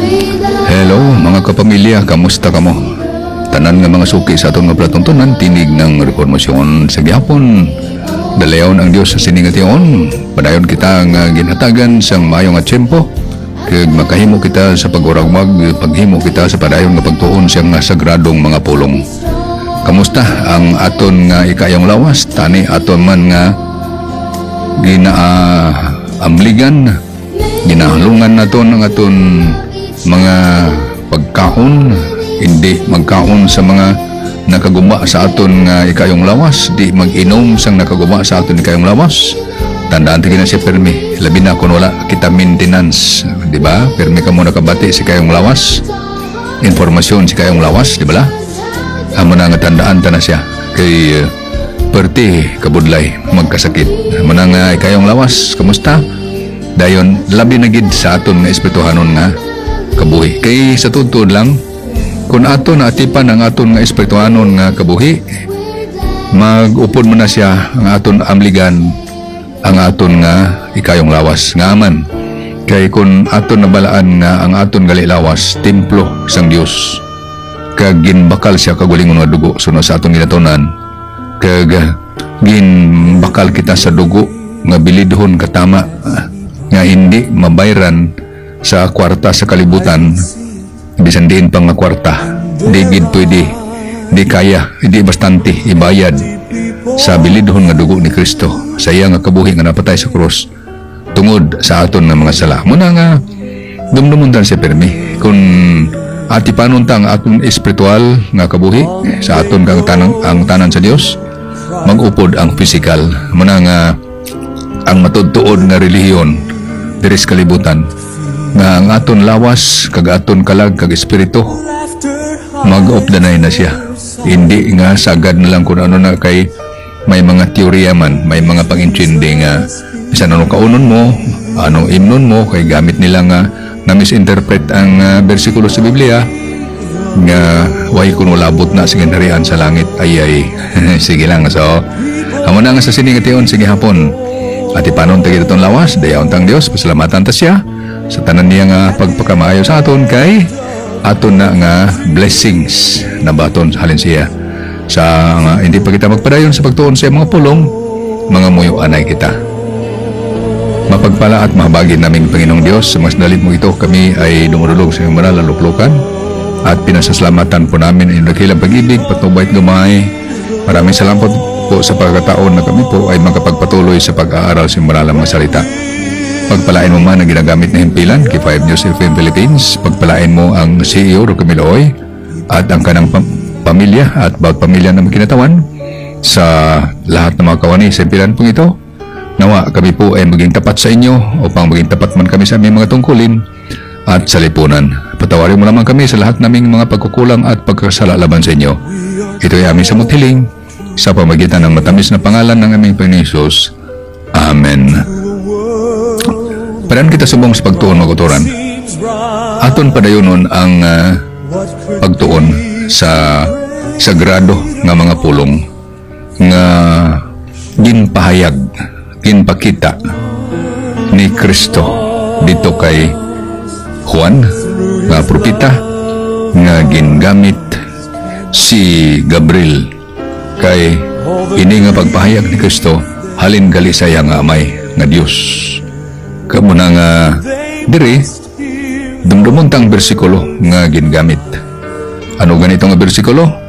Hello mga kapamilya, kamusta kamo? Tanan nga mga suki sa atong nga platuntunan, tinig ng reformasyon sa gihapon. Dalayon ang Dios sa siningation, padayon kita nga ginhatagan sang maayong nga tiyempo, kag makahimo kita sa paguragmag, paghimo kita sa padayon nga pagtuon siyang nga sagradong mga pulong. Kamusta ang aton nga ikayong lawas? Tani aton man nga amligan, ginahalungan naton ang aton mga pagkaon, hindi magkaon sa mga nakaguma sa aton nga ikayong lawas, di mag-inom sang nakaguma sa aton ikayong lawas. Tandaan tigin na siya permi, labi na kung wala kita maintenance, di ba? Permi ka muna kabati si kayong lawas, informasyon si kayong lawas, di ba? Amo na nga tandaan ta na siya kay perti kabudlay magkasakit. Amo na nga ikayong lawas, kamusta? Dayon labi na gid sa aton nga espirituhanon nga kabuhi. Kay sa tuntun lang, kung aton atipan ang aton nga espirituhanon nga kabuhi, mag-upod mo na siya ang aton amligan, ang aton nga ikayong lawas nga man. Kay kung aton nabalaan nga ang aton gali lawas templo sang Dios, kag ginbakal siya kagulingon nga dugo sunod sa aton ginatunan, kag ginbakal kita sa dugo nga bilidhon katama nga hindi mabayran sa kwarta sa kalibutan, bisan diin pang nga kwarta, di gid pwede, di kaya, di bastante ibayad sa bilidhon nga dugo ni Kristo, sa iya nga kabuhi nga napatay sa krus tungod sa aton nga mga sala. Muna nga dumdumon tan si permi kung ati panuntang aton espiritual nga kabuhi sa aton kang ang tanan sa Dios, mag-upod ang physical. Muna nga ang matudtuod nga relihiyon diri sa kalibutan, nga ang aton lawas kag aton kalag kag espiritu mag-updanay na siya. Hindi nga sagad na lang kung ano na, kay may mga teorya man, may mga pangintindi nga bisan anong kaunon mo, anong imnon mo, kay gamit nila nga na misinterpret ang bersikulo sa Biblia nga way kuno labot na sa ginharian sa langit. Ay sige lang. So amo na nga sa siningation, sige hapon at ipanon tagi itong lawas, dayaon tang Dios, pasalamatan ta siya sa tanan niya nga pagpakamaayo sa aton, kay aton na nga blessings na baton sa halin siya sa hindi pa kita magpadayon sa pagtuon sa mga pulong, mga muyo anay kita. Mapagpala at mahabagin naming Panginoong Diyos, sa mas dalit mo ito kami ay dumudulog sa iyong banal na luklukan at pinasasalamatan po namin ang dakilang pag-ibig, patnubay at gamay. Maraming salamat po sa pagkataon na kami po ay makapagpatuloy sa pag-aaral sa banal na mga salita. Pagpalain mo man ang ginagamit na himpilan kay 5 News FM Philippines. Pagpalain mo ang CEO Roque Miloy at ang kanang pamilya at bawat pamilya na makinatawan sa lahat ng mga kawani sa himpilan pong ito. Nawa kami po ay maging tapat sa inyo upang maging tapat man kami sa aming mga tungkulin at sa lipunan. Patawarin mo naman kami sa lahat naming mga pagkukulang at pagkasala laban sa inyo. Ito ay aming samuthiling sa pamagitan ng matamis na pangalan ng aming Panginoon Hesus. Amen. Paran kita subong sa pagtuon maguturan. Aton padayonon ang pagtuon sa sagrado nga mga pulong nga ginpahayag, ginpakita ni Kristo dito kay Juan nga propeta nga gingamit si Gabriel kay ini nga pagpahayag ni Kristo halin gali sa iya nga amay nga Dios. Kamo na nga diri dumdumon tang bersikulo nga gingamit. Ano ganito nga bersikulo?